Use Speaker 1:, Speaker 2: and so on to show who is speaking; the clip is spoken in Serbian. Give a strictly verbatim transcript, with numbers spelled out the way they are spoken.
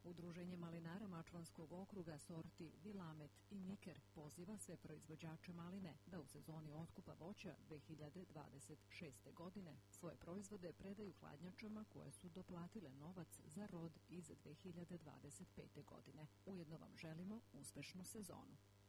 Speaker 1: Udruženje malinara Mačvanskog okruga sorti Vilamet i Niker poziva sve proizvođače maline da u sezoni otkupa voća dve hiljade dvadeset šeste. godine svoje proizvode predaju hladnjačama koje su doplatile novac za rod iz dve hiljade dvadeset pete. godine. Ujedno vam želimo uspešnu sezonu.